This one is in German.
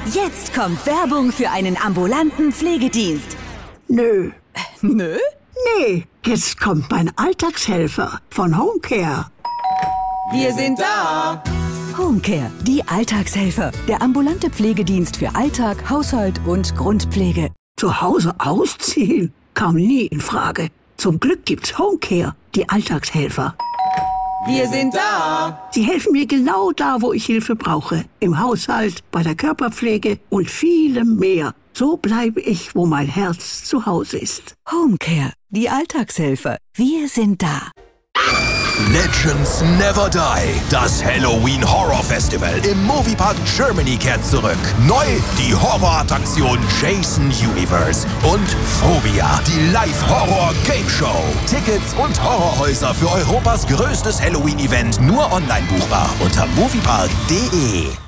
Jetzt kommt Werbung für einen ambulanten Pflegedienst. Nö. Nö? Nee, jetzt kommt mein Alltagshelfer von Homecare. Wir sind da! Homecare, die Alltagshelfer. Der ambulante Pflegedienst für Alltag, Haushalt und Grundpflege. Zu Hause ausziehen? Kam nie in Frage. Zum Glück gibt's Homecare, die Alltagshelfer. Wir sind da! Sie helfen mir genau da, wo ich Hilfe brauche. Im Haushalt, bei der Körperpflege und vielem mehr. So bleibe ich, wo mein Herz zu Hause ist. Homecare, die Alltagshelfer. Wir sind da. Legends Never Die. Das Halloween Horror Festival im Moviepark Germany kehrt zurück. Neu die Horrorattraktion Jason Universe und Phobia, die Live-Horror-Game-Show. Tickets und Horrorhäuser für Europas größtes Halloween-Event nur online buchbar unter moviepark.de.